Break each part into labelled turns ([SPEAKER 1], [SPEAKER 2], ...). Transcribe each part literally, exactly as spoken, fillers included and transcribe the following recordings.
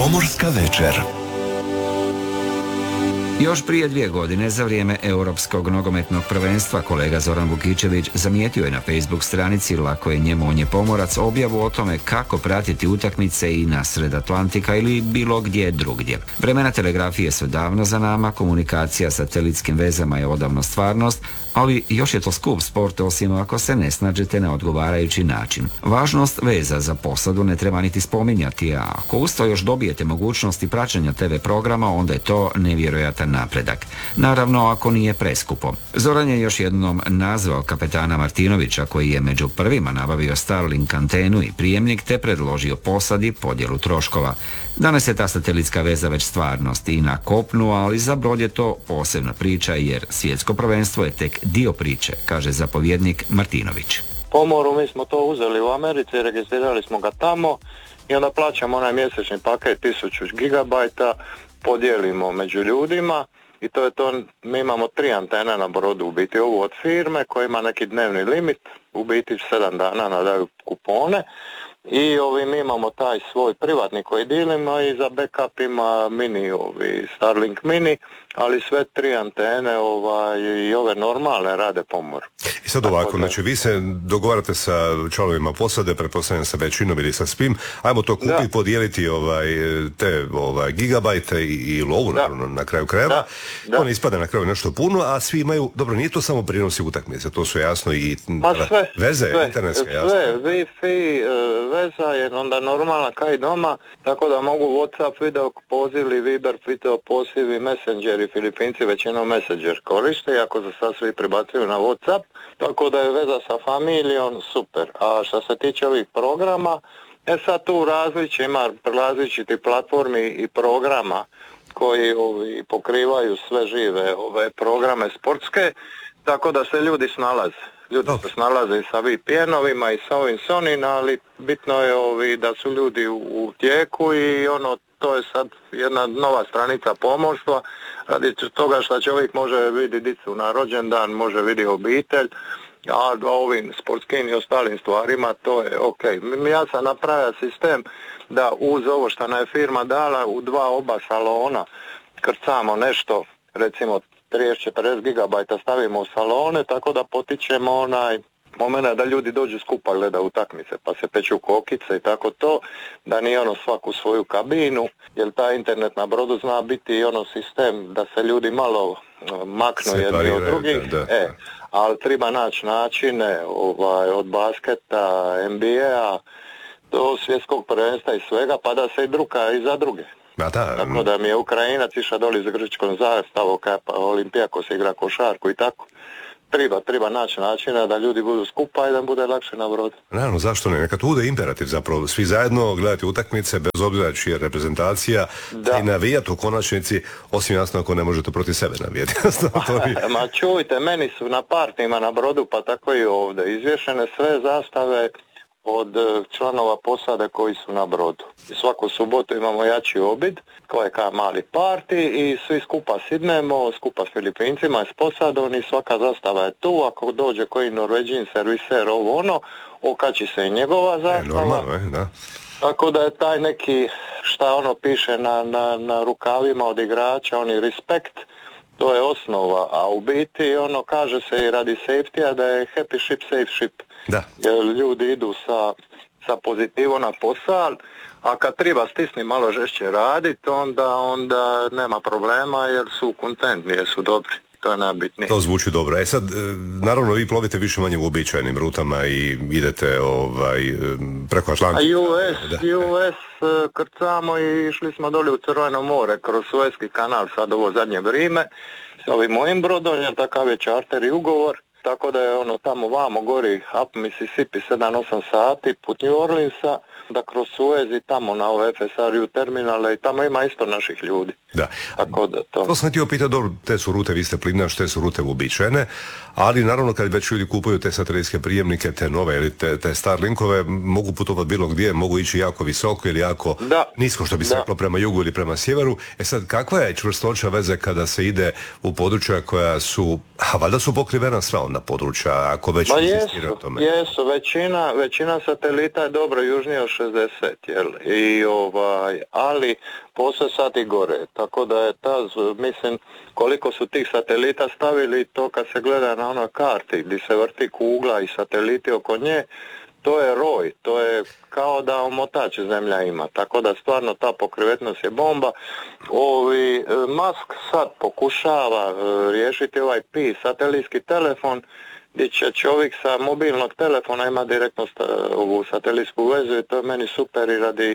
[SPEAKER 1] Pomorska večer.
[SPEAKER 2] Još prije dvije godine, za vrijeme Europskog nogometnog prvenstva, kolega Zoran Vukičević zamijetio je na Facebook stranici Lako je njemu, on je pomorac, objavu o tome kako pratiti utakmice i na sred Atlantika ili bilo gdje drugdje. Vremena telegrafije su davno za nama, komunikacija satelitskim vezama je odavno stvarnost, ali još je to skup sport osim ako se ne snađete na odgovarajući način. Važnost veza za posadu ne treba niti spominjati, a ako uz to još dobijete mogućnosti praćenja te ve programa, onda je to nevjerojatan napredak. Naravno, ako nije preskupo. Zoran je još jednom nazvao kapetana Martinovića, koji je među prvima nabavio Starlink antenu i prijemnik te predložio posadi podjelu troškova. Danas je ta satelitska veza već stvarnost i na kopnu, ali za brod je to posebna priča jer svjetsko prvenstvo je tek dio priče, kaže zapovjednik Martinović.
[SPEAKER 3] Pomoru mi smo to uzeli u Americi, registrirali smo ga tamo i onda plaćamo onaj mjesečni paket tisuću gigabajta, podijelimo među ljudima i to je to. Mi imamo tri antene na brodu, u biti ovu od firme koja ima neki dnevni limit, u biti sedam dana nadaju kupone. I ovi, mi imamo taj svoj privatni koji dilimo i za backup ima mini, ovi Starlink mini, ali sve tri antene ovaj, i ove normalne rade Pomor.
[SPEAKER 4] I sad ovako, znači vi se dogovarate sa članovima posade, pretpostavljam sa većinom ili sa svim, ajmo to kupiti, podijeliti ovaj, te ovaj, gigabajte i, i lovu naravno, na kraju krajeva. To ne ispada na kraju nešto puno, a svi imaju, dobro, nije to samo prinosi utakmice, to su jasno i
[SPEAKER 3] pa sve,
[SPEAKER 4] veze,
[SPEAKER 3] sve,
[SPEAKER 4] internetske, jasno.
[SPEAKER 3] Sve, Wi-Fi, veza je onda normalna kao i doma, tako da mogu WhatsApp video poziv ili Viber video poziv i Messenger i Filipinci većinom Messenger koriste, iako za sad svi prebacuju na WhatsApp, tako da je veza sa familijom super. A što se tiče ovih programa, e sad tu različite, ima različiti platformi i programa koji ovi, pokrivaju sve žive ove programe sportske, tako da se ljudi snalaze. Ljudi se snalaze i sa V P N-ovima i sa ovim Sonin, ali bitno je ovi, da su ljudi u, u tijeku i ono, to je sad jedna nova stranica pomorstva, radi toga što čovjek može vidjeti dicu na rođendan, može vidjeti obitelj, a ovim sportskim i ostalim stvarima to je ok. Ja sam napravio sistem da uz ovo što nam je firma dala u dva oba salona krcamo nešto, recimo trideset do četrdeset gigabajta stavimo u salone, tako da potičemo onaj momena da ljudi dođu skupa gleda utakmice, pa se peću kokice i tako to, da nije ono svaku svoju kabinu, jer taj internet na brodu zna biti i ono sistem da se ljudi malo maknu jedni od drugih, da, da. E, ali treba naći načine ovaj, od basketa, N B A, do svjetskog prvenstva i svega, pa da se i druga i za druge.
[SPEAKER 4] Da, da.
[SPEAKER 3] Tako da mi je Ukrajinac išao doli za grčkom zastavom, pa Olimpijako se igra košarku i tako. Treba, treba naći načina da ljudi budu skupa i da bude lakše na brodu.
[SPEAKER 4] Naravno, zašto ne? Neka tu bude imperativ zapravo. Svi zajedno gledati utakmice, bez obzira čija je reprezentacija, i navijati u konačnici, osim jasno ako ne možete protiv sebe navijati.
[SPEAKER 3] Ma čujte, meni su na partijima na brodu, pa tako i ovdje, izvješene sve zastave od članova posade koji su na brodu. I svaku subotu imamo jači obid, koji je kao mali parti i svi skupa sidnemo, skupa s Filipincima i s posadom i svaka zastava je tu. Ako dođe koji Norveđin, serviser, ovo ono, okači se i njegova zastava. E,
[SPEAKER 4] normalno, je, da.
[SPEAKER 3] Tako da je taj neki, šta ono piše na, na, na rukavima od igrača, oni respekt, to je osnova, a u biti ono kaže se i radi safety-a da je happy ship, safe ship.
[SPEAKER 4] Da.
[SPEAKER 3] Jer ljudi idu sa, sa pozitivom na posao, a kad treba stisni malo žešće raditi, onda, onda nema problema jer su kontentni, jer su dobri. To je najbitnije.
[SPEAKER 4] To zvuči dobro. E sad, naravno, vi plovite više manje u uobičajenim rutama i idete ovaj, preko Atlantika.
[SPEAKER 3] A U S, da. U S krcamo i išli smo dolje u Crveno more kroz Suezki kanal sad ovo zadnje vrijeme s ovim mojim brodom, jer takav je charter i ugovor. Tako da je ono tamo vamo gori up Mississippi sedam osam sati put New Orleansa, da kroz Suez i tamo na ove F S R U terminale i tamo ima isto naših ljudi.
[SPEAKER 4] Da.
[SPEAKER 3] Tako da to...
[SPEAKER 4] To sam htio pitati, dobro, te su rute, vi ste plinaš, te su rute uobičajene, ali naravno kad već ljudi kupuju te satelitske prijemnike, te nove ili te, te Starlinkove, mogu putovati bilo gdje, mogu ići jako visoko ili jako
[SPEAKER 3] da.
[SPEAKER 4] nisko, što bi se reklo prema jugu ili prema sjeveru. E sad, kakva je čvrstoća veze kada se ide u područja koja su, a valjda su pokrivena sva onda područja, ako već
[SPEAKER 3] ba
[SPEAKER 4] insistira o tome?
[SPEAKER 3] Jesu, većina, većina satelita je dobro južnije od šezdeset, jel? I ovaj, ali postoje sad i gore, tako da je ta, mislim, koliko su tih satelita stavili, to kad se gleda na onoj karti gdje se vrti kugla i sateliti oko nje, to je roj, to je kao da omotač zemlja ima, tako da stvarno ta pokrivetnost je bomba. Ovi, Musk sad pokušava riješiti ovaj Pi, satelitski telefon, gdje će čovjek sa mobilnog telefona ima direktno ovu satelitsku vezu i to je meni super i radi,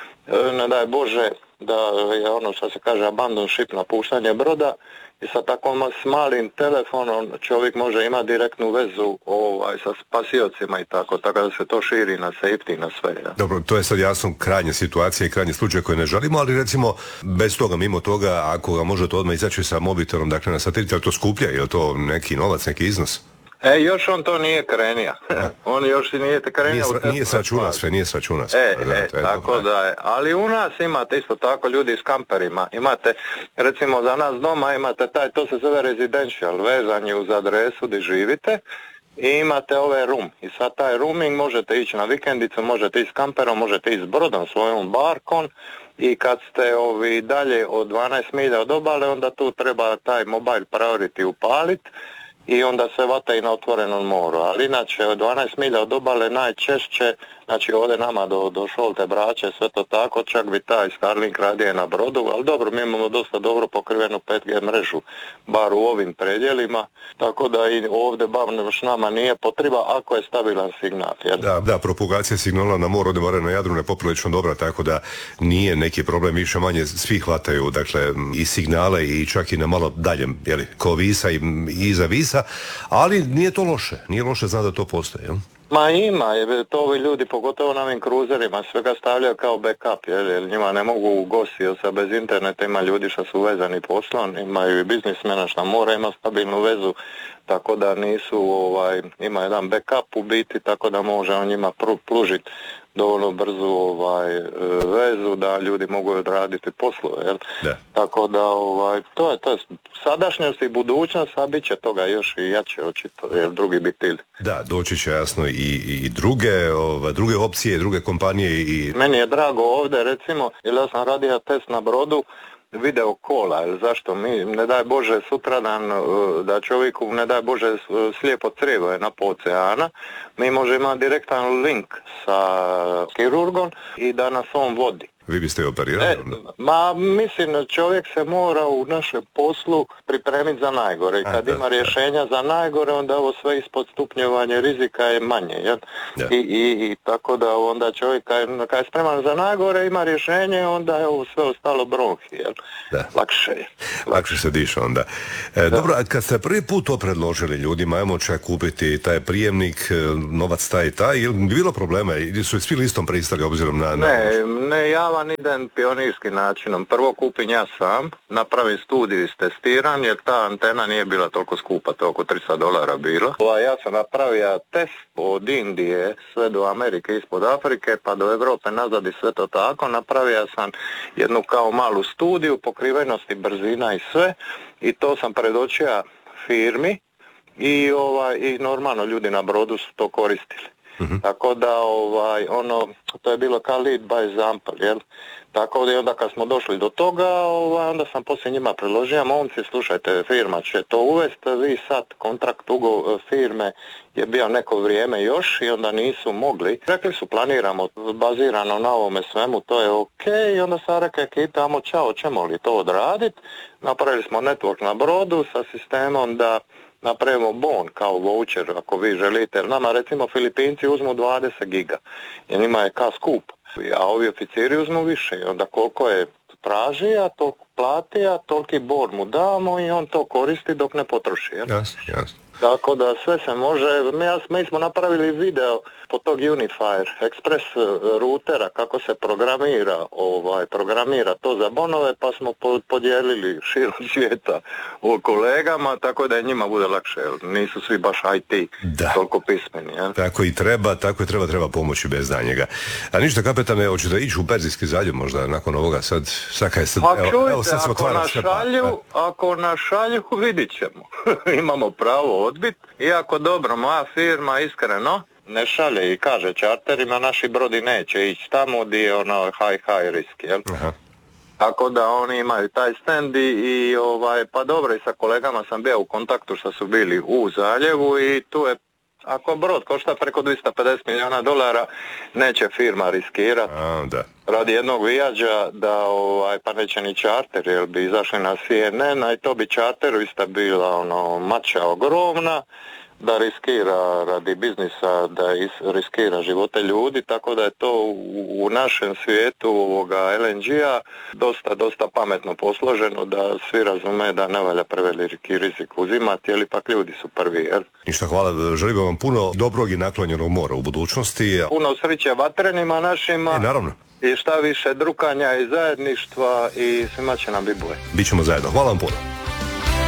[SPEAKER 3] ne daj Bože, da je ono što se kaže abandon ship, napuštanje broda, i sa takvom s malim telefonom čovjek može imati direktnu vezu ovaj, sa spasiocima i tako, tako da se to širi na safety, na sve. Ja.
[SPEAKER 4] Dobro, to je sad jasno krajnja situacija i krajnji slučaj koji ne želimo, ali recimo bez toga, mimo toga, ako ga možete odmah izaći sa mobitelom, dakle na satelit, je li to skuplja, je li to neki novac, neki iznos?
[SPEAKER 3] E, još on to nije krenija. On još i nije krenija.
[SPEAKER 4] Nije, sra, nije sračuna sve, nije sračuna sve.
[SPEAKER 3] E, e, e, tako da je. Ali u nas imate isto tako ljudi s kamperima. Imate, recimo za nas doma imate taj, to se zove residential, vezanje uz adresu gdje živite. I imate ove room. I sad taj rooming možete ići na vikendicu, možete ići s kamperom, možete ići s brodom, svojom barkom. I kad ste ovi dalje od dvanaest milja od obale, onda tu treba taj mobile priority upaliti. I onda se vata i na otvorenom moru, ali inače od dvanaest milja od obale najčešće, znači ovdje nama do, do Šolte, Brače, sve to tako, čak bi taj Starlink radio na brodu, ali dobro, mi imamo dosta dobro pokrivenu pet G mrežu, bar u ovim predjelima, tako da i ovdje baš nama nije potreba ako je stabilan signal. Jer...
[SPEAKER 4] Da, da, propagacija signala na moru, ovdje na Jadranu je poprilično dobra, tako da nije neki problem, više manje svi hvataju, dakle, i signale i čak i na malo daljem, jeli, ko Visa i, i iza Visa, ali nije to loše, nije loše zna da to postoji, jel?
[SPEAKER 3] Ma ima, je, to ovi ljudi, pogotovo na ovim kruzerima, sve ga stavljaju kao backup, jer, jer njima ne mogu gosti, jer sad bez interneta ima ljudi što su vezani poslom, imaju i biznismena što mora, ima stabilnu vezu, tako da nisu, ovaj, ima jedan backup u biti, tako da može on njima pružiti dovoljno brzu ovaj, vezu da ljudi mogu odraditi poslove, jel? Da. Tako da ovaj, to je, to je sadašnjost i budućnost, a bit će toga još i jače očito, jer drugi bitilj.
[SPEAKER 4] Da, doći će jasno i, i druge, ova, druge opcije, druge kompanije i...
[SPEAKER 3] Meni je drago ovdje, recimo, jer ja sam radio test na brodu, video kola, jer zašto mi, ne daj Bože, sutradan da čovjeku, ne daj Bože, slijepo crijevo je na oceana, mi možemo imati direktan link sa kirurgom i da nas on vodi.
[SPEAKER 4] Vi biste operirali?
[SPEAKER 3] E, ma mislim, čovjek se mora u našem poslu pripremiti za najgore. I kad A, da, ima rješenja da. za najgore, onda ovo sve ispod stupnjevanje rizika je manje. Jel? I, i, I tako da onda čovjek kad, kad je spreman za najgore, ima rješenje, onda je ovo sve ostalo bronhi. Jel? Lakše je.
[SPEAKER 4] Lakše se diše onda. E, dobro, a kad ste prvi put to predložili ljudima, ajmo čak kupiti taj prijemnik, novac taj i taj, je li bilo problema? Ili su svi listom pristali obzirom na... na
[SPEAKER 3] ne, ne, ja idem pionirskim načinom. Prvo kupim ja sam, napravim studiju iz testiran, jer ta antena nije bila toliko skupa, to oko tristo dolara bilo. Ja sam napravio test od Indije sve do Amerike, ispod Afrike, pa do Europe nazad i sve to tako. Napravio sam jednu kao malu studiju pokrivenosti, brzina i sve, i to sam predočio firmi i, ovaj, i normalno ljudi na brodu su to koristili. Uh-huh. Tako da ovaj, ono, to je bilo kao lead by example, jel? Tako da onda kad smo došli do toga, ovaj, onda sam poslije njima predložio, momci, slušajte, firma će to uvesti, vi sad kontrakt ugo firme je bio neko vrijeme još i onda nisu mogli. Rekli su, planiramo, bazirano na ovome svemu, to je ok, i onda sam rekao ekipa, amo čao, ćemo li to odraditi? Napravili smo network na brodu sa sistemom da napravimo bon kao voucher ako vi želite, jer nama recimo Filipinci uzmu dvadeset giga, jer njima je kao skup, a ovi oficiri uzmu više, onda koliko je traži, a toliko plati, a toliki bod mu damo i on to koristi dok ne potroši.
[SPEAKER 4] Jasno, jasno.
[SPEAKER 3] Tako da sve se može, mi, mi smo napravili video po tog Unifier Express routera kako se programira, ovaj, programira to za bonove, pa smo podijelili širom svijeta o kolegama, tako da je njima bude lakše, nisu svi baš I T da. toliko pismeni. Ja?
[SPEAKER 4] Tako i treba, tako i treba, treba pomoći bez danjega. A ništa, kapetane, hoćete ići u Perzijski zaljev možda nakon ovoga, sad, sad je sad,
[SPEAKER 3] pa čujte,
[SPEAKER 4] evo, evo sad se
[SPEAKER 3] ako nas šalju, ako nas šalju, vidit ćemo. Imamo pravo odbit, iako dobro, moja firma iskreno ne šalje i kaže čarterima, naši brodi neće ići tamo gdje je ono high high risk, jel? Aha. Tako da oni imaju taj stand i, i ovaj, pa dobro, i sa kolegama sam bio u kontaktu što su bili u zaljevu i tu je, ako brod košta preko dvjesto pedeset milijuna dolara, neće firma riskirati radi jednog vijađa da, ovaj, pa neće ni čarter, jer bi izašli na C N N, a i to bi čarteru ista bila ono, mača ogromna, da riskira radi biznisa, da riskira živote ljudi, tako da je to u, u našem svijetu ovoga L N G-a dosta, dosta pametno posloženo, da svi razume da ne valja preveliki rizik uzimati, jer ipak ljudi su prvi, jer...
[SPEAKER 4] Ništa, hvala, želim vam puno dobrog i naklonjenog mora u budućnosti.
[SPEAKER 3] Puno sreće vatrenima našima.
[SPEAKER 4] E, naravno.
[SPEAKER 3] I šta više drukanja i zajedništva i svima će nam biti bolje.
[SPEAKER 4] Bićemo zajedno. Hvala vam puno.